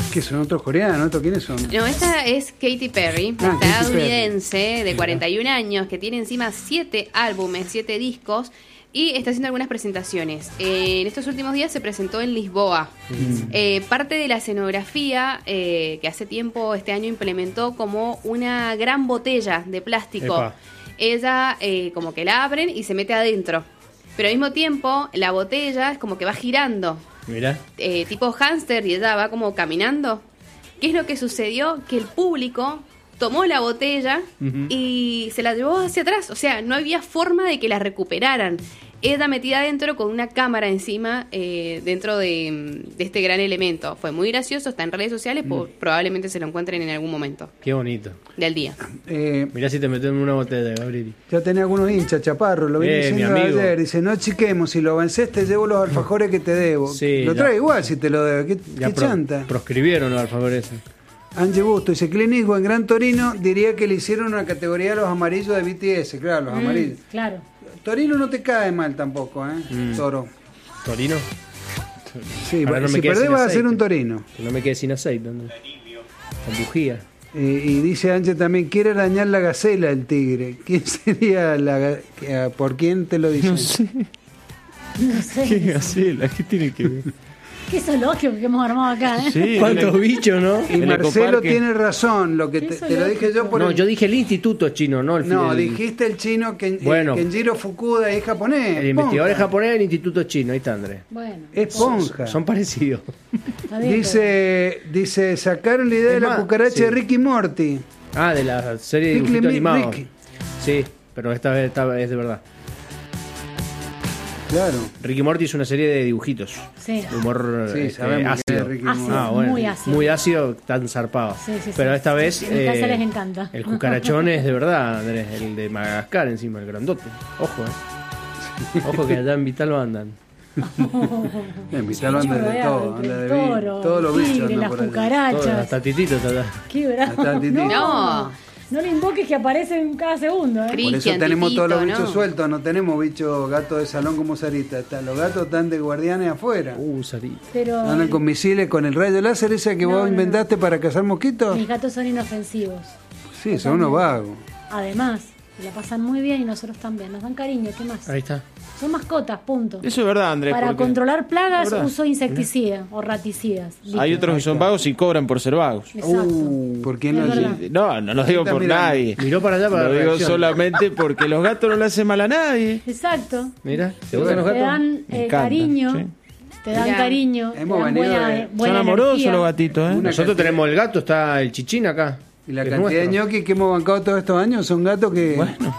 ¿Qué son otros coreanos? ¿Estos quiénes son? No, esta es Katy Perry, estadounidense de 41 años, que tiene encima 7 álbumes, 7 discos, y está haciendo algunas presentaciones. En estos últimos días se presentó en Lisboa. Parte de la escenografía que hace tiempo, este año, implementó como una gran botella de plástico. Epa. Ella como que la abren y se mete adentro. Pero al mismo tiempo, la botella es como que va girando. Mirá. Tipo hámster, y ella va como caminando. ¿Qué es lo que sucedió? Que el público tomó la botella y se la llevó hacia atrás. O sea, no había forma de que la recuperaran. Ella metida adentro con una cámara encima dentro de este gran elemento. Fue muy gracioso, está en redes sociales, probablemente se lo encuentren en algún momento Qué bonito. del día. Mirá si te metes en una botella, Gabriel. Ya tenía algunos hinchas, Chaparro, lo vine diciendo mi amigo. ayer. Dice, no chiquemos, si lo vencés te llevo los alfajores que te debo. Sí, lo ya. trae igual si te lo debo. ¿Qué chanta? Proscribieron los alfajores. Angie Busto dice, Clint Eastwood en Gran Torino diría que le hicieron una categoría a los amarillos de BTS. Claro, los amarillos. Claro. Torino no te cae mal tampoco, Toro. ¿Torino? Sí, Ahora no me si quede perdés sin vas a hacer aceite. un Torino. Que no me quede sin aceite. ¿no? Con bujía. Y dice Angie también, quiere arañar la gacela el tigre. ¿Quién sería por quién te lo dice? No sé. No sé. ¿Qué gacela? ¿Qué tiene que ver? Qué zoológico que hemos armado acá, ¿eh? Sí, ¿Cuántos bichos, no? Y el Marcelo ecoparque. tiene razón, lo que ¿Qué te lo dije yo por No, el- yo dije el instituto chino, no el No, el- dijiste el chino Bueno. Kenjiro Fukuda es japonés. El investigador es Ponja. japonés del instituto chino. Ahí está, Andrés. Bueno. Esponja. Son parecidos. Está bien, Dice, sacaron la idea Es de la más, cucaracha sí. de Ricky Morty. Ah, de la serie de Ricky dibujitos Lee- animados. Ricky. Sí, pero esta vez es de verdad. Claro. Ricky Morty es una serie de dibujitos. Sí. De humor Sí, sabemos que es ácido. Ricky Ácido. Morty. Bueno, Muy ácido. Muy ácido, tan zarpado. Sí, sí, sí. Pero esta vez. En mi casa les encanta. El cucarachón es de verdad, Andrés. El de Madagascar encima, el grandote. Ojo, Ojo que allá en Vital lo andan. En Vital anda de Chorreado, todo, anda de toro, todos los bichos tigre, andan las por allá. cucarachas. Hasta Titito está allá. Qué bravo. Hasta Titito. No. No le invoques que aparecen cada segundo, ¿eh? Por Cristian, eso tenemos Titito, todos los bichos ¿no? sueltos, no tenemos bichos gatos de salón como Sarita. Los gatos están de guardianes afuera. Sarita. Pero Andan con misiles, con el rayo láser esa que No, vos no, inventaste para cazar mosquitos. mis gatos son inofensivos. Sí, son unos vagos. Además, la pasan muy bien y nosotros también. Nos dan cariño, ¿qué más? Ahí está. Son mascotas, punto. Eso es verdad, Andrés. Para porque controlar plagas ¿verdad? uso insecticida o raticidas. hay líquidos. otros que son vagos y cobran por ser vagos. Exacto. ¿Por quién Es lo verdad. dice? No lo digo Está por mirando. nadie. Miró para allá para Lo la digo reacción. solamente porque los gatos no le hacen mal a nadie. Exacto. Mira, ¿te gustan los Te gatos? dan Me encanta, cariño. sí. Te dan Mirá, cariño. te hemos dan venido buena, de- buena Son amorosos energía. los gatitos, ¿eh? Una Nosotros cantidad- tenemos el gato, está el chichín acá. Y la que es cantidad de nuestro. ñoquis que hemos bancado todos estos años son gatos que... Bueno,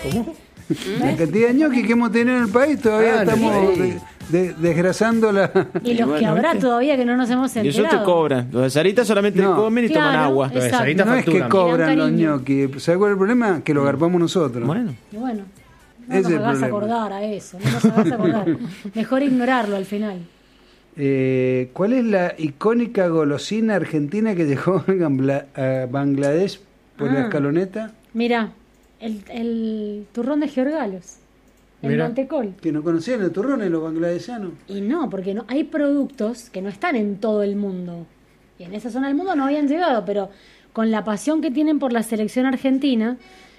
La cantidad de ñoquis que hemos tenido en el país todavía Ah, en el estamos país. desgrasando la... Y los que habrá todavía que no nos hemos y enterado. eso te cobran. Los de Sarita solamente No. comen y toman Claro, agua. Los de exacto. Sarita No es que facturan. cobran los cariño. ñoquis. ¿Sabes cuál es el problema? Que lo garpamos nosotros. Bueno, Y bueno, no Ese nos es el hagas problema. acordar a eso. No nos hagas acordar. Mejor ignorarlo al final. ¿Cuál es la icónica golosina argentina que llegó a Bangladesh por la escaloneta? Mira, el turrón de Georgalos. El Mira. mantecol. Que no conocían los turrones los bangladesanos. Y no, porque no hay productos que no están en todo el mundo. Y en esa zona del mundo no habían llegado, pero con la pasión que tienen por la selección argentina,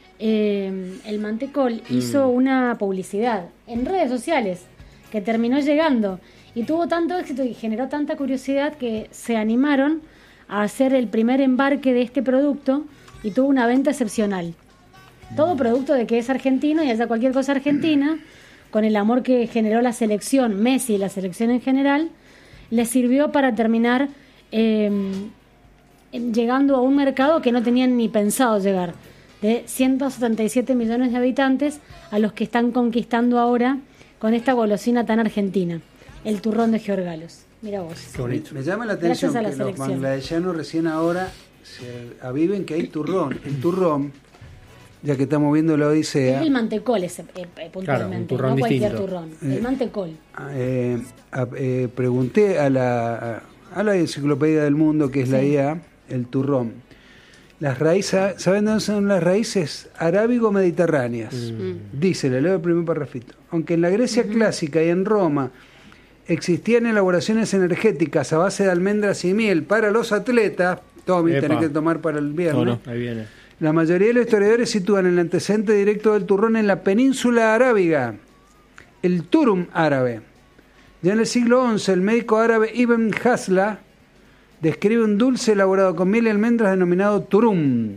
el mantecol hizo una publicidad en redes sociales que terminó llegando y tuvo tanto éxito y generó tanta curiosidad que se animaron a hacer el primer embarque de este producto y tuvo una venta excepcional. Todo producto de que es argentino y haya cualquier cosa argentina, con el amor que generó la selección, Messi y la selección en general, les sirvió para terminar llegando a un mercado que no tenían ni pensado llegar, de 177 millones de habitantes a los que están conquistando ahora con esta golosina tan argentina, el turrón de Georgalos. Mira vos. Qué bonito. Me llama la atención Gracias a la que los selección. bangladesanos recién ahora se aviven que hay turrón. El turrón, ya que estamos viendo la Es Odisea, el mantecol ese, puntualmente, un turrón no cualquier distinto. turrón. El mantecol. pregunté a la enciclopedia del mundo, que es la IA, el turrón. Las raíces, ¿saben dónde son las raíces? Arábigo-mediterráneas. Dice, le leo el primer parrafito. Aunque en la Grecia clásica y en Roma existían elaboraciones energéticas a base de almendras y miel para los atletas. Tommy, Epa. tenés que tomar para el viernes. No, no. Ahí viene. La mayoría de los historiadores sitúan el antecedente directo del turrón en la península arábiga, el turum árabe. Ya en el siglo XI, el médico árabe Ibn Hasla describe un dulce elaborado con miel y almendras denominado turum.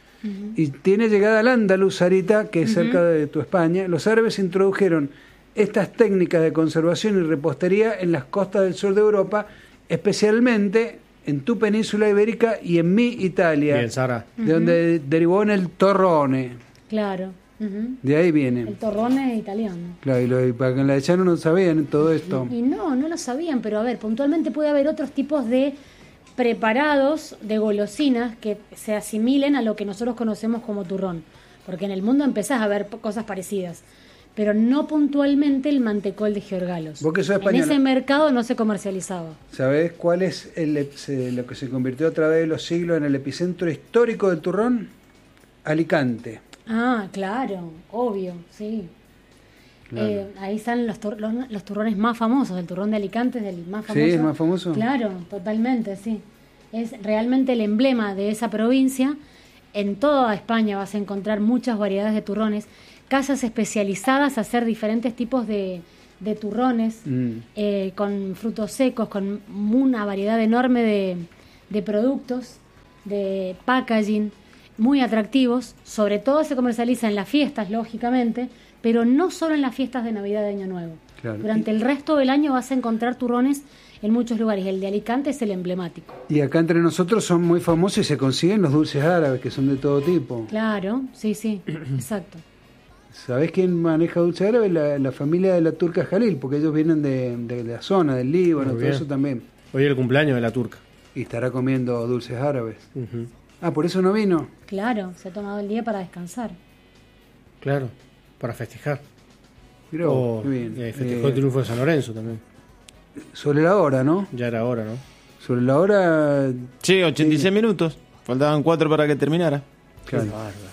Y tiene llegada al Andalus, Sarita, que es cerca de tu España. Los árabes introdujeron estas técnicas de conservación y repostería en las costas del sur de Europa, especialmente en tu península ibérica y en mi Italia, Bien, Sara. de donde derivó en el torrone. Claro. Ujú. De ahí viene. El torrone italiano. Claro, y para que en la de Llano no sabían todo esto. Y no lo sabían, pero a ver, puntualmente puede haber otros tipos de preparados de golosinas que se asimilen a lo que nosotros conocemos como turrón. Porque en el mundo empezás a ver cosas parecidas. Pero no puntualmente el mantecol de Georgalos. Vos que sos En española. ese mercado no se comercializaba. ¿Sabés cuál es lo que se convirtió a través de los siglos en el epicentro histórico del turrón? Alicante. Ah, claro, obvio, sí. Claro. Ahí están los turrones más famosos. El turrón de Alicante es el más famoso. ¿Sí, el más famoso? Claro, totalmente, sí. Es realmente el emblema de esa provincia. En toda España vas a encontrar muchas variedades de turrones, casas especializadas a hacer diferentes tipos de turrones, con frutos secos, con una variedad enorme de productos, de packaging, muy atractivos. Sobre todo se comercializa en las fiestas, lógicamente, pero no solo en las fiestas de Navidad y Año Nuevo. Claro. Durante el resto del año vas a encontrar turrones en muchos lugares. El de Alicante es el emblemático. Y acá entre nosotros son muy famosos y se consiguen los dulces árabes, que son de todo tipo. Claro, sí, exacto. ¿Sabés quién maneja dulce árabe? La familia de la turca Jalil, porque ellos vienen de la zona, del Líbano, Muy todo bien. eso también. Hoy es el cumpleaños de la turca. Y estará comiendo dulces árabes. Ujú. Ah, ¿por eso no vino? Claro, se ha tomado el día para descansar. Claro, para festejar. Mirá vos, qué bien. Festejó el triunfo de San Lorenzo también. Sobre la hora, ¿no? Ya era hora, ¿no? Sobre la hora... Sí, 86 minutos. Faltaban 4 para que terminara. Claro.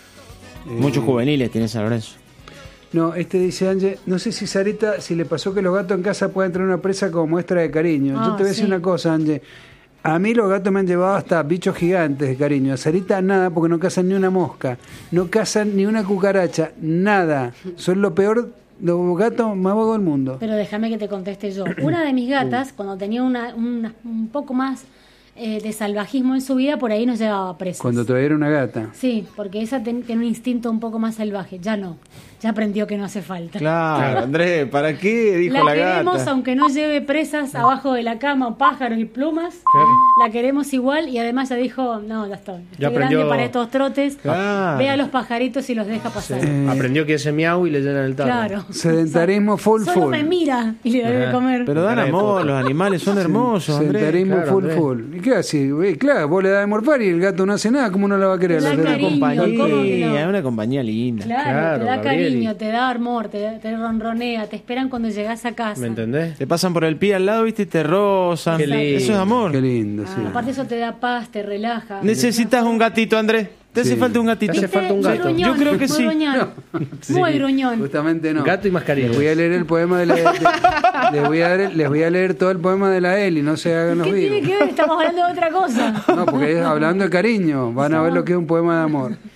Muchos juveniles tiene San Lorenzo. No, dice Ángel, no sé si Sarita, si le pasó que los gatos en casa pueden tener una presa como muestra de cariño. Yo Ah, te voy a decir sí. una cosa, Ángel. A mí los gatos me han llevado hasta bichos gigantes de cariño. A Sarita nada, porque no cazan ni una mosca, no cazan ni una cucaracha, nada. Son lo peor, los gatos más vagos del mundo. Pero déjame que te conteste yo. Una de mis gatas, cuando tenía un poco más de salvajismo en su vida, por ahí nos llevaba presas. Cuando todavía era una gata. Sí, porque esa tiene un instinto un poco más salvaje. Ya no. Ya aprendió que no hace falta. Claro, Andrés, ¿para qué? Dijo la queremos, gata. aunque no lleve presas abajo de la cama o pájaros y plumas. Claro. La queremos igual y además ya dijo, no, ya estoy. Ya Estoy grande aprendió- para estos trotes. Claro. Ve a los pajaritos y los deja pasar. Aprendió que ese miau y le llenan el tarro. Claro. Sedentarismo full Solo full. me mira y le doy de comer. Pero dan Cara de amor, poca. los animales son hermosos, Andrés. Sedentarismo Claro, full Andrés. full. ¿Y qué hace? Claro, vos le das de morfar y el gato no hace nada, ¿cómo no la va a querer? Le da La cariño. Compañía, ¿cómo que no? es una compañía linda. Claro, Claro, te da Gabriel. cariño, te da amor, te ronronea, te esperan cuando llegas a casa. ¿Me entendés? Te pasan por el pie al lado, viste, y te rozan. Qué lindo. Eso es amor. Qué lindo, sí. Aparte eso te da paz, te relaja. Necesitas un gatito, Andrés. Te hace Sí. falta un gatito. Te hace falta un Muy gato. gruñón, Yo creo que muy sí. gruñón. Muy gruñón. Justamente no. Gato y mascarilla. Les voy a leer el poema de la les voy a leer todo el poema de la Eli, no se hagan los ¿Qué tiene vivos. que ver? Estamos hablando de otra cosa. No, porque es hablando de cariño, van a ver lo que es un poema de amor.